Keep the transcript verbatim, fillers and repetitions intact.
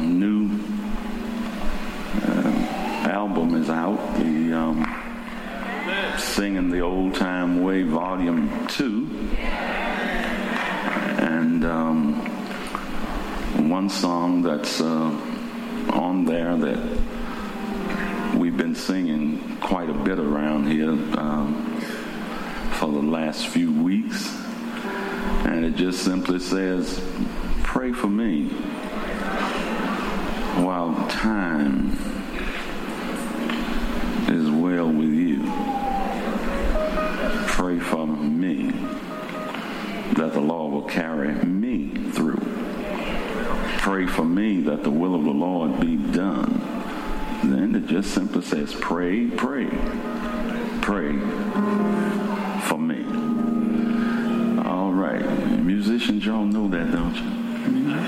new uh, album is out, the um, Singing the Old Time Way Volume two. And um, one song that's uh, on there that we've been singing quite a bit around here um, for the last few weeks. And it just simply says, pray for me while time is well with you. Pray for me that the Lord will carry me through. Pray for me that the will of the Lord be done. Then it just simply says, pray, pray, pray for me. All right. Musicians, y'all know that, don't you?